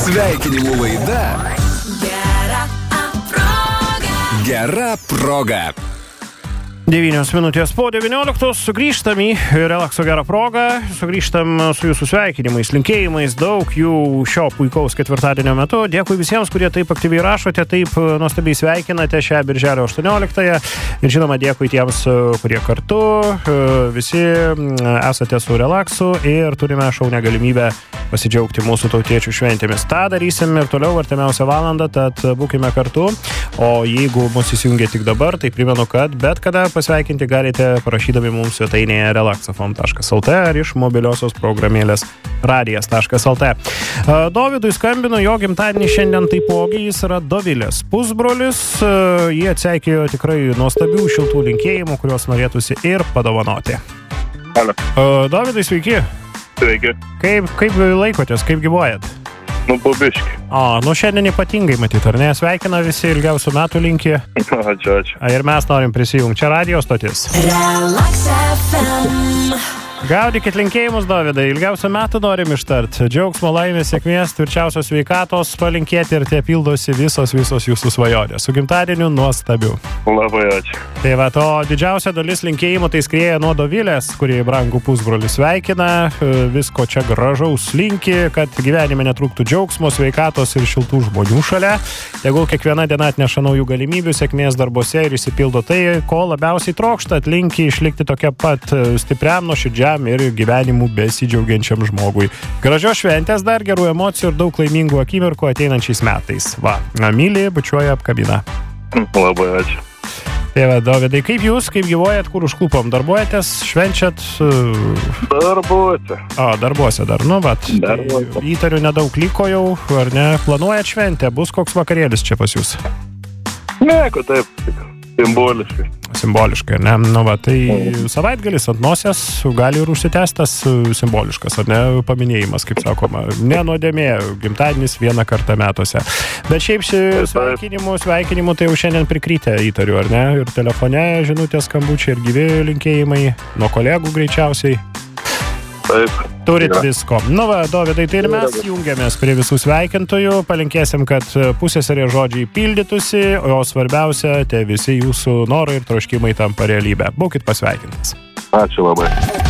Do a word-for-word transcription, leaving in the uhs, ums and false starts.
Sveikinimų laida Gera proga. Gera proga. devynios minutės po devynioliktos sugrįžtam į relakso gerą progą, sugrįžtam su jūsų sveikinimais, linkėjimais, daug jų šio puikaus ketvirtadienio metu. Dėkui visiems, kurie taip aktyviai rašote, taip nuostabiai sveikinate šią birželio aštuonioliktąją ir žinoma dėkui tiems, kurie kartu, visi esate su relaksu ir turime šaunią galimybę pasidžiaugti mūsų tautiečių šventėmis. Ta darysim ir toliau artimiausią valandą, tad būkime kartu, o jeigu mus įsijungia tik dabar, tai primenu, kad bet kada pasveikinti galite parašydami mums svetainėje relaxafon taškas lt ar iš mobiliosios programėlės radijas taškas lt. Dovydui skambino, jo gimtadienį šiandien taipogi, jis yra Dovilės pusbrolis, jie atseikėjo tikrai nuostabių šiltų linkėjimų, kuriuos norėtųsi ir padovanoti. Alio. Dovydai, sveiki. Sveiki. Kaip, kaip laikotės, kaip gyvuojat? Nu, bubiški. O, nu šiandien ypatingai matyt, ar ne? Sveikina visi, ilgiausių metų linki. Ačiū, ačiū. Ir mes norim prisijungti. Čia radio stotis. Relax F M. Gaudykit linkėjimus, Dovydai. Ilgiausių metų norim ištart. Džiaugsmo, laimės, sėkmės, tvirčiausios sveikatos palinkėti ir tie pildosi visos, visos jūsų svajonės. Su gimtadieniu nuostabiu. Labai ačiū. Tai va, to didžiausia dalis linkėjimų tai skrieja nuo Dovilės, kurie brangų pusbrolį sveikina. Visko čia gražaus linki, kad gyvenime netrūktų džiaugsmo, sveikatos ir šiltų žmonių šalia. Tegul kiekviena diena atneša naujų galimybių, sėkmės darbuose ir išsipildo tai, ko labiausiai trokštat. Linki išlikti tokia pat stipriam, nuoširdžiam ir gyvenimu besidžiaugiančiam žmogui. Gražios šventės, dar gerų emocijų ir daug laimingų akimirkų ateinančiais metais. Va, myli, bučiuoja, apkabina. Labai ačiū. Tai va, Dovydai, kaip jūs, kaip gyvojat, kur užklupom? Darbuojatės, švenčiat? Darbuose. O, darbuose dar, nu, vat. Darbuose. Įtariu, nedaug liko jau, ar ne? Planuojat šventę? Bus koks vakarėlis čia pas jūs? Nieko, taip, tik simboliškai. Simboliškai, ne? Nu, va, tai savaitgalis ant nosies gali ir užsitęstas simboliškas, ar ne? Paminėjimas, kaip sakoma. Ne nuodėmė, gimtadienis vieną kartą metuose. Bet šiaip sveikinimų, sveikinimų tai jau šiandien prikrytę įtariu, ar ne? Ir telefone žinutės, skambučiai ir gyvi linkėjimai, nuo kolegų greičiausiai. Taip. Turit Ja. visko. Nu va, Dovydai, tai ir mes jungiamės prie visų sveikintojų. Palinkėsim, kad pusėserė žodžiai pildytųsi, o svarbiausia, te visi jūsų norai ir troškimai tampa realybę. Būkit pasveikintas. Ačiū labai.